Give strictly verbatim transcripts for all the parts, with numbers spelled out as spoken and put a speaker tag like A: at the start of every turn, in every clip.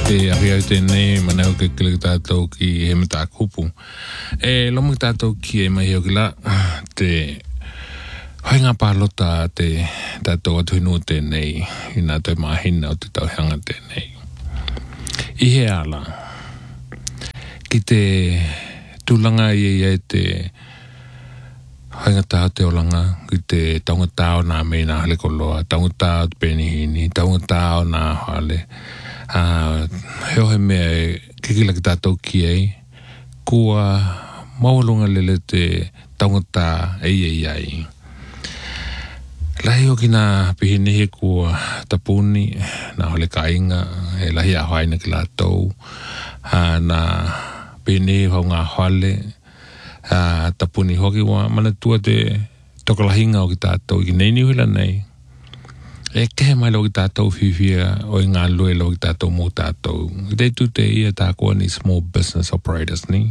A: e ahia tēnei manau ke kele tātou ki he mata kupu. E lomu tātou ki e mai hoki la te hainga pālota te tātou atu hinu tēnei i nā tau mahina o te tauhanga tēnei. I he ala, ki te tūlanga i e te hainga tāo te olanga, ki te taunga tāo nā mei nā hale koloa, taunga tāo te penihini, taunga tāo nā hale. Uh, heo he mea e kikila ki tātou ki ei, kua mawalunga lele te taungata ei ei ai. Lahi o ki nā pihinehe kua tapuni, nā hole kainga, e lahi a haina ki lātou, uh, nā pihinehe hau ngā hale, uh, tapuni hoki wa mana tua te tokalahinga o ki tātou, ki neini huila nei. E kehe mai lo ki tātou whiwhia o i ngā lue lo ki tātou mō tātou. I te tū te ia tā kua ni small business operators ni.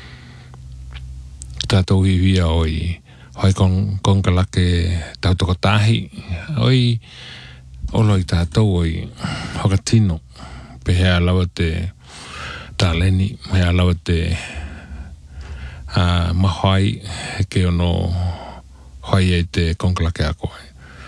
A: Ki tātou whiwhia o i hoi kong, kongkalake tau tokotahi. O i olo i tātou o i hokatino. Pe hea lawa te tāleni, hea lawa te uh, mahai ke ono hoi e te kongkalake a koe.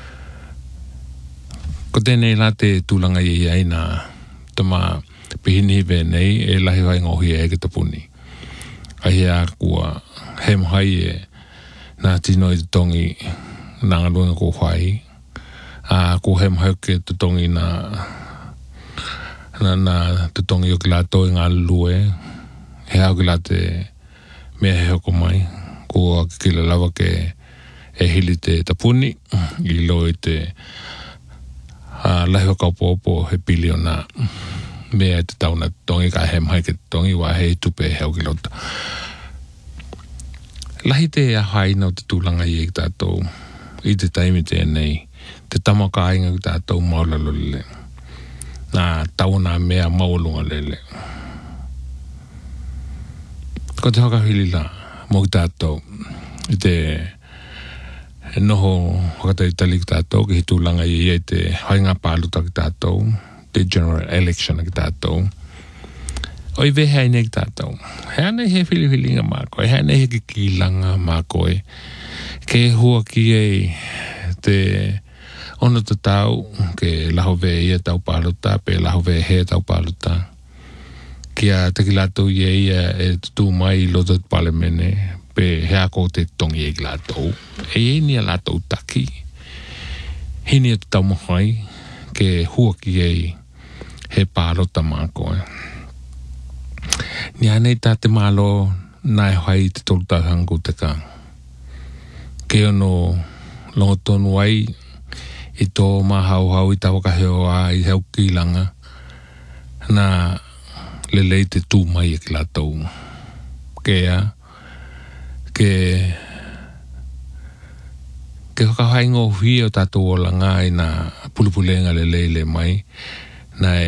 A: Ko tēnei la te tūlanga i ai nā tama pihini ve nei e lahi vai ngohi e ke tapuni. Ai a kua he mahai e nā tino i te tongi nā ngalunga ko whai. A ko he mahai ke te tongi nā nā, nā te tongi o ki la toi ngā lue. He au ki la te mea he hoko mai. Ko ki la lawa ke e hili te tapuni i lo i te Uh, lahi wa kaupopo he biliona mea te tauna tongi ka he mai ke tongi wa he tupe heo ki lota. Lahi te a haina o te tūlanga i e ki tātou i te taimi tēnei te tamaka ainga ki tātou maulalo lele. Nā tauna mea maulunga lele. Ko te haka hili la mo ki tātou i te e noho hakatai tali ki tātou ki hitu langa i e te hainga pāluta ki tātou, te general election ki tātou. O i ve hea nei ki tātou. Hea nei he whili whilinga mā koe, hea nei he ki kilanga mā koe. Ke hua ki e te ono te tau, ke laho ve i e tau pāluta, pe laho ve he tau pāluta. Kia te ki lātou i e ia e tutu mai i loto te palemene, pe hea ko te tongi e ki lātou. E e ni a lātou taki. Hini e te taumahai ke hua ki e he pārota mā koe. Ni anei tā te mālo nai hai te tolu tāhangu te ka. Ke ono longo tonu ai i tō mahau hau i tā wakaheo a i heo ki langa na lelei te tū mai e ki lātou. Kea ke ke whakahai ngō hui o tātou o langa i nā pulupulenga le leile mai na e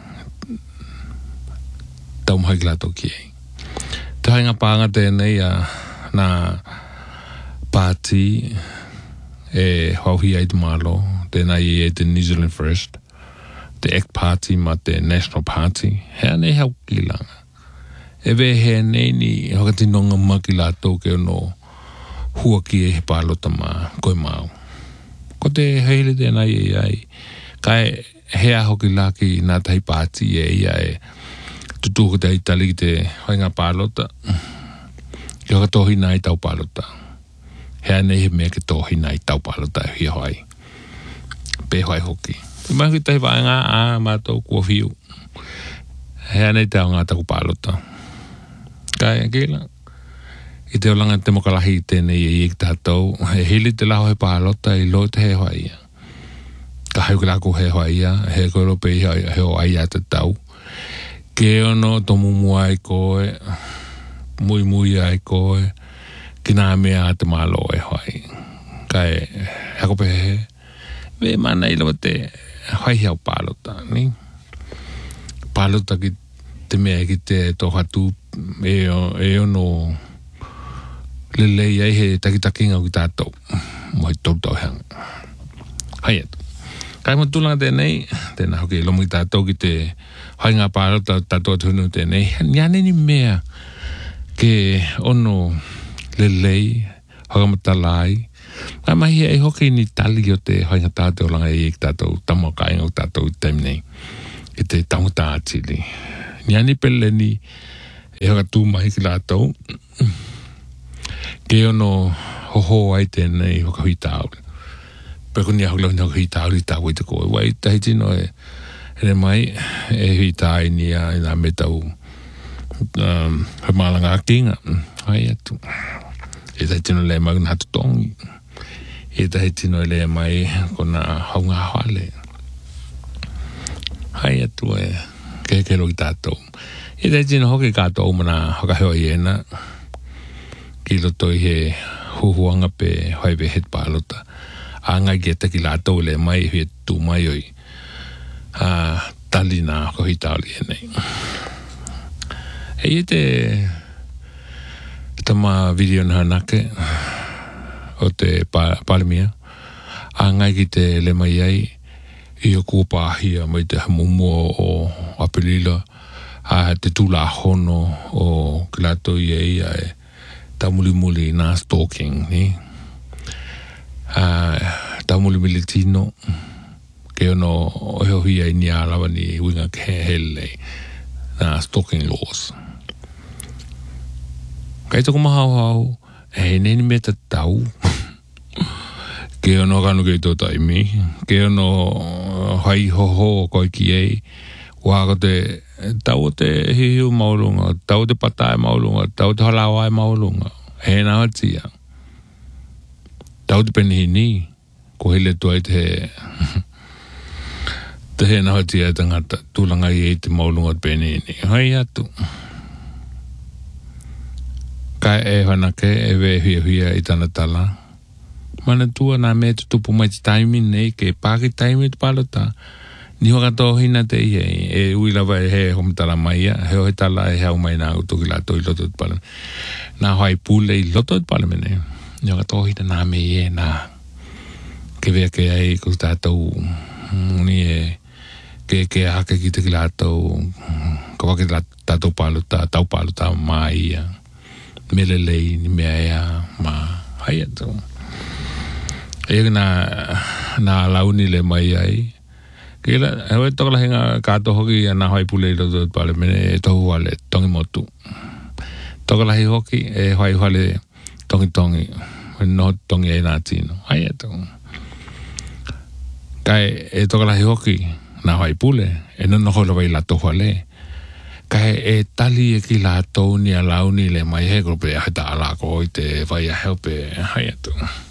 A: taumahai ki lātou ki ei. Te hainga pānga tēnei a nā pāti e hauhi ai te mālo tēnā i e te New Zealand First, te A C T Party ma te National Party, hea nei hau ki langa. E we he nei ni hakatinonga maki lātou ke ono hua ki e he pālota mā koe māu. Ko te heile tēnā i e ai, kai hea hoki laki nā tahi pāti e ia e tutuko te itali ki te hainga pālota, ki haka tohi nai tau pālota. Hea nei he mea ke tohi nai tau pālota e hia hoai. Pe hoai hoki. I mahi tahi wāinga a mātou kua whiu. Hea nei tau ngā taku pālota. Kai kila. I te olanga te mokalahi tēnei e i ki tātou. He hili te laho he pālota i lo te he hoa ia. Ka hau ki lako he hoa ia. He koe rope i he hoa ia te tau. Ke ono to mumu ai koe. Mui mui ai koe. Ki nā mea te malo e hoa ia. Kai hako pe he. Ve mana i lawa te hai hau pālota. Ni? Pālota ki te mea ki te tohatu e, e ono lelei ai he takitakinga ki tātou mo he tau tau hanga. Hai atu. Kai mo tulanga tēnei, tēnā hoki lomu i tātou ki te hainga pāro tātou tunu tēnei. Niane ni mea ke ono lelei, hakamatalaai. Kai mahi e hoki ni tali o te hainga tātou langa e ik tātou tamo ka ingo tātou taimnei. Ki te tamuta atili. Niani pele ni e haka tū mahi ki lātou. Ke ono hoho ai tēnei hoka hui tāuri. Pero ni ahula ni hui tāuri tāu i te koe. Wai tahi tino e ere mai e hui tāi ni a ina me tau um, he mālanga a kinga. Hai atu. E tahi tino le mai una hatu tongi. E tahi tino le mai kona haunga hale. Hai atu e ke ke loki tātou. E tahi tino hoki kātou mana haka heo i ena. Ki loto i he huhuanga pe haiwe het pālota. A ngai ki te ki lātou le mai hui tū mai oi. A tali nā ko hi tāli e nei. E i te tama video na nake o te palemia. A ngai ki te le mai ai i o kūpāhia mai te hamumo o apelila. A te tūla hono o ki lātou i ei ai. Ta muli muli nā stalking ni. Uh, ta muli muli tino ke ono oho hia i ni alawa ni winga ke hele na stalking laws. Kai toko mahau hau e neni me ta tau ke ono kanu ke tō taimi ke ono hai hoho koi ki ei waka te tau te hiu maulunga tau te patai maulunga tau te halawai maulunga e nā hatia tau te peni ni ko hele tuai te te he naha tia e tangata tūlanga i e te maulunga te peni ni hai atu kai e hanake e we huia huia i tana tala mana tua nā me tu tupu mai te taimi nei ke pāki taimi te palota ni hoka tō hina te i e uilawa e he homitala mai ia he ohe tala e hau mai nā utoki lato i loto te palame nā hoai pule i loto te palame nei ni hoka tō hina nā me i e nā ke vea ke ai ko tātou ni e ke ke hake ki te ki lātou ka wake tātou palota tau palota mai ia melelei ni mea ea ma hai atu e nā nā launi le mai ai ke la hewe toka la hinga kāto hoki a nā hoi pule i loto pale mene e tohu wale tongi motu toka la hi hoki e hoi wale tongi tongi no tongi e nā tino hai atu kai e toka la hi hoki nā hoi pule e no noho la wai la tohu wale kai e tali e ki la tau ni a launi le mai he grupe a heta ala ko i te vai a helpe hai atu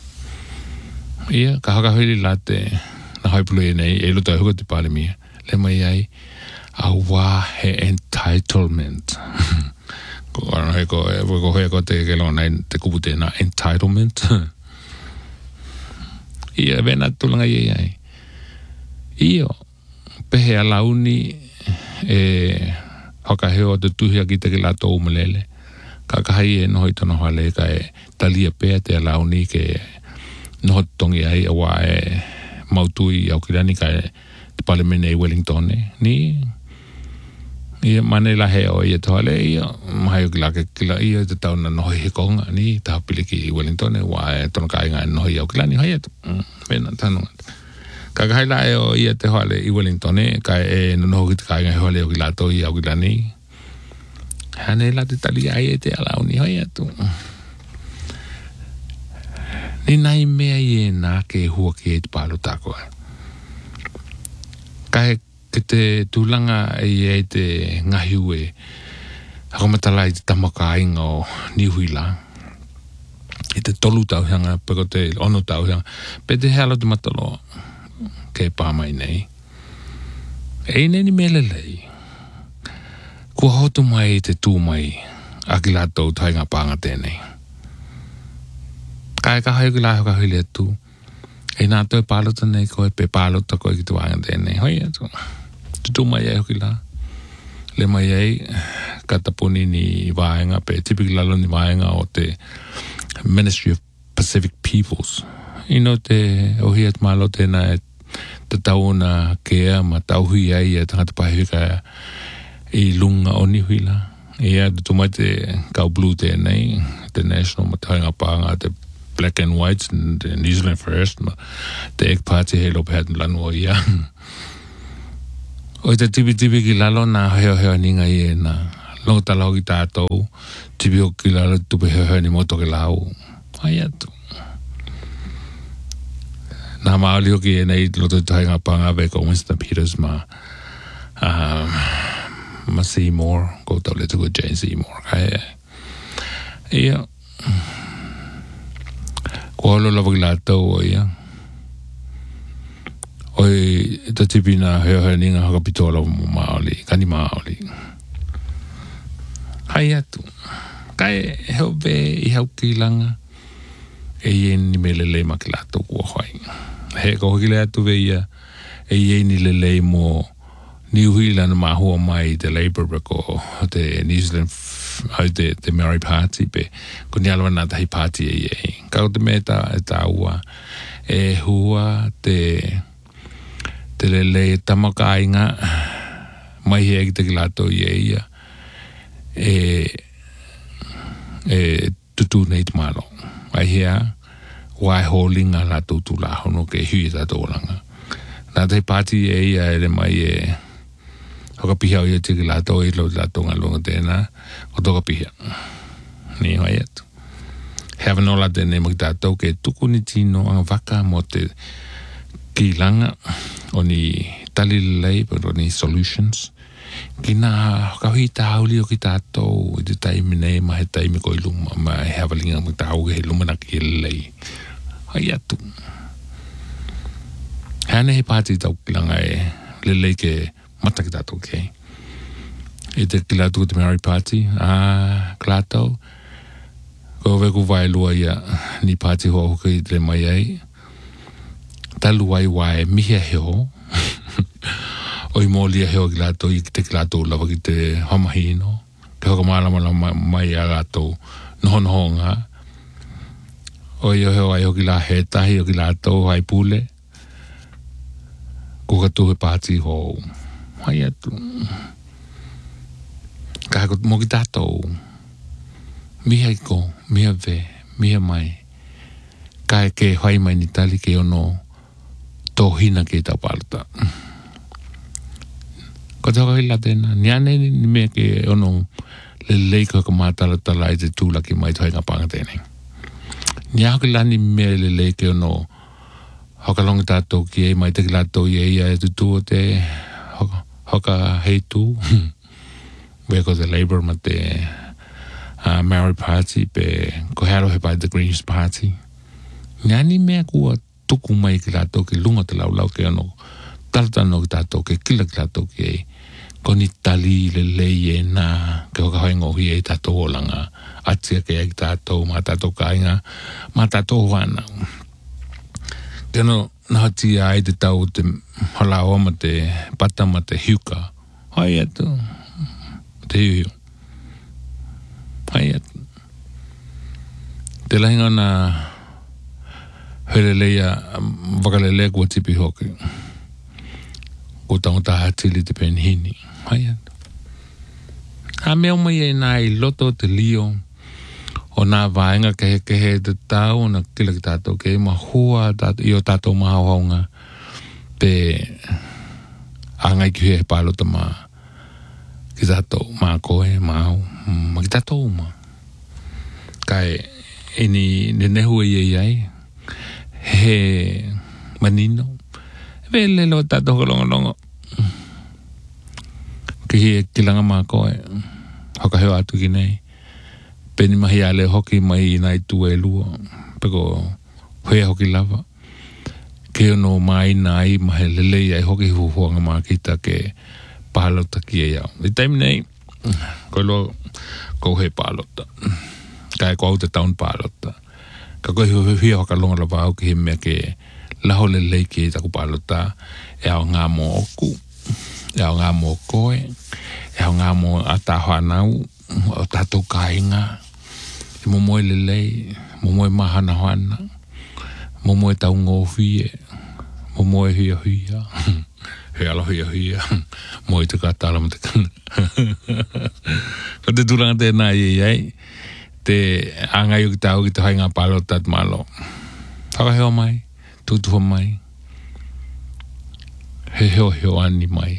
A: ia ka haka hili la te na hoi pule e nei e luta e huka te pale mia le mai ai a wā he entitlement ko ana he ko e ko he ko te ke lona te kupu te na entitlement ia vena tulanga i ai io pehe a launi e haka heo te tuhia ki te ke lato umalele ka kahai e noho i tono hale ka e talia pea te a launi ke noho tongi ai a wā e mautui au kirani ka e te palemene i Wellington ni ia mane la heo i e tohale ia mahai o ki lake kila ia te tau na noho i hekonga ni ta hapili ki Wellington e wā e tono ka inga e noho i au kirani hai atu mena tanonga ka kahai la e o ia te hale i Wellington e ka e noho ki te ka inga e hale o ki lato i au kirani hane la te tali ai e te alau ni hai atu ni nai mea i e nā ke hua ki e te palo tako ka he ke te tūlanga i e te ngahiu e hakomatala i te tamaka inga o Niuhila i te tolu tauhanga peko te ono tauhanga pe te halo te matalo ke pāmai nei e neni melelei kua hotu mai te tū mai a ki lātou tai ngā pānga tēnei ka e ka hai ki lāho ka hili atu e nā toi pālota nei koe pe pālota koe ki te wānga tēnei hoi atu te tū mai e hoki la le mai ei katapuni ni wāenga pe tipiki lalo ni wāenga o te Ministry of Pacific Peoples ino te ohia te malo tēnā e te tau na kea ma tau hui ai e tangata pahi ka i lunga o ni huila. Ia tu mai te kau blue te nei, te national ma tainga panga te black and white, te New Zealand First, ma te ek party he lope hat lanu o ia. O te tipi tipi ki lalo na heo heo ninga i e na longa tala hoki tātou, tipi o ki lalo tupe heo heo ni moto ke lau. Ai atu. Nā maoli hoki e nei loto i tainga panga veko Winston Peters ma um, ma Seymour, ko tau le tuku Jane Seymour. Ai e. Ia. Ko holo lawa ki lātou o ia. Oi, ta tipi na heo heo ninga haka pitola mo maoli, kani maoli. Hai atu. Kai heo be i hau ki langa e ien ni me lele ma ki lātou kua hoi. He ko hoki le atu ve ia e ien ni lele mo New Zealand mahua mai te Labour Brako te New Zealand au te, te Maori Party pe ko ni alwa nā tahi party e iei. Kau te meta e tā ua e hua te te lele tamaka inga mai he ki te ki lātou iei ia e e tutu nei te malo. Ai hea wai holinga lātou tu la hono ke hui tātou langa. Nā tahi party e ia e le mai e hoka pihia o ia tiki lātou e lau lātou ngā lunga tēnā o toka pihia. Ni hoi atu. Hea wanola tēne mo ki tātou ke tuku ni tino anga waka mo te ki langa o ni tali lei pero ni solutions. Ki nā hoka hui tāuli o ki tātou i te taimi nei ma he taimi ko i luma ma he hawalinga mo tāu ke he luma na ki lei. Hoi atu. Hane he pāti tau ki langa e le lei ke mata ki tātou kei. I te ki lātou te Maori Party, a klātou, ko weku vai lua ia ni pāti hoa hoka i te mai ai, talu wai wai mihe heo, o i mōlia heo ki lātou i te ki lātou lawa ki te hamahino, te hoka mālama mai a lātou noho noho ngā, o i o heo ai hoki la he tahi o ki lātou hai pule, ko ka tuhe pāti ho hai atu. Ka hako mo ki tātou. Miha i ko, miha ve, miha mai. Ka e ke hai mai ni tali ke ono tō hina ke tau palata. Ko te haka hila tēnā. Niane ni mea ke ono le leiko haka mātala tala i te tūla ki mai tohi ngā panga tēnei. Nia haka lani mea le leike ono hoka longa tātou ki e mai te ki lātou i e ia e tutu o te hoka, hoka hei tū. Weko te Labour ma te uh, Maori Party pe ko hero he pai the Greens Party. Ngani mea kua tuku mai ki lātou ki lunga te lau lau ke ano talatano ki tātou ke kila ki lātou ki e ko ni tali le lei e nā ke hoka hoi ngohi e tātou o langa atia ke e ki tātou ma tātou kāinga ma tātou wana. Tēno nahati ai te tau te halaoa ma te pata ma te hiuka. Hai atu. Te hiu. Hai atu. Te lahinga na hereleia wakalelea kua tipi hoki. Ko tangota hatili te penhini. Hai atu. Ha mea mai e nā i loto te lio o nā vāenga kehe kehe te tau na kila ki tātou ke ma hua tātou, i o tātou maha haunga pe angai ki he pālota ma ki tātou ma koe ma au ma ki tātou ma kai ini ne nehu e iei ai he manino ve lelo tātou kolongo longo ki he kilanga ma koe hoka heo atu ki nei peni mahi ale hoki mai nai tu e lua peko hea hoki lava ke ono mai nai mahe lelei ai hoki huhuanga maa kita ke pālota ki e au i taimi nei koe lo kou he pālota kai kou te taun pālota ka koe hui hui hoka longa lava au ki he mea ke laho lelei ki e taku pālota e au ngā mo oku e au ngā mo koe e au ngā mo ata hoanau o tātou kāinga i momoe lelei, momoe mahana hoana, momoe tau ngōwhie, mo mo e hia hia. He alo hia hia. Mo i te kātala mo te kana. Ko te tūranga tēnā i ei. Te angai o ki tau ki te hainga palo tat malo. Whakaheo mai. Tutuha mai. He heo heo ani mai.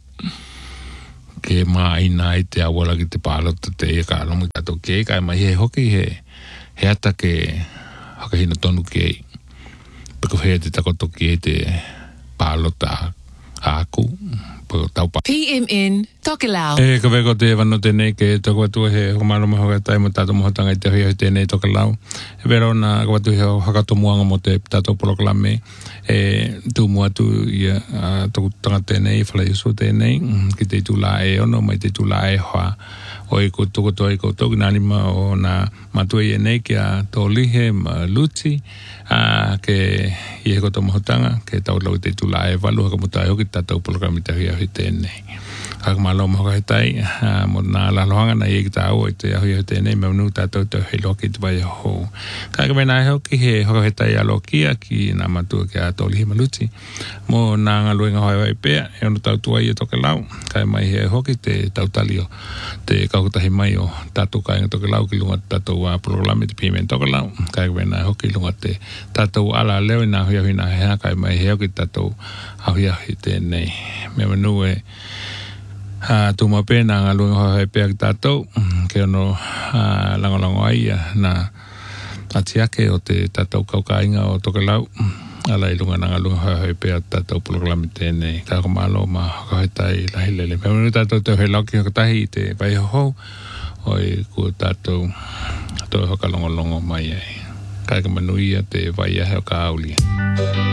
A: Ke maa ina i te awala ki te palo te e ka alomu tato ke kai mai he hoki he he ata ke hakahina tonu ke peko he te takoto ke te palo ta aku peko tau pa
B: P M N Tokelau
A: e ka veko te wano tēnei ke toko atu he humaro mo hoka tai mo tato mohotanga i te hia tēnei Tokelau e vero na ka watu he hakato muanga mo te tato poloklame e tu mua tu ia toko tanga tēnei whala isu tēnei ki te tula e ono mai te tula e hoa o i ko toko to i ko toko nani ma o na matua i e nei ki a tō lihe ma luti a ke i he koto mohotanga ke tau lau te tula e walu haka muta e hoki tato poloklame te hia hi tēnei Haka malo mo haka tai, mo nā lalohanga na i e ki tā au i te ahui au tēnei, me manu tātou te hei loki te vai ho. Ka ka mena e hoki he haka he tai alo kia ki nā matua ki a tōli he maluti. Mo nā ngā luenga hoi wai pēr, e ono tau tua i e Tokelau, kai mai he hoki te tautali o te kaukutahi mai o tātou ka inga Tokelau ki lunga tātou a programe te P M N Tokelau. Ka ka mena e hoki lunga te tātou ala leo i nā hui ahui nā hea, kai mai he hoki tātou ahui ahui tēnei. Me manu e Uh, tu mape na ngā luenga hoi hoi pēr ki tātou, ke ono uh, langolango aia na ati ake o te tātou kaukainga o Tokelau, ala i lunga na ngā luenga hoi hoi pēr tātou poloklame tēnei, kā ko malo ma haka hoi tai lahi lele. Me manu tātou te hoi lauki haka tahi i te vai ho o i kua tātou tō haka longolongo mai ai. Kā ka manuia te vai ahe o ka aulia.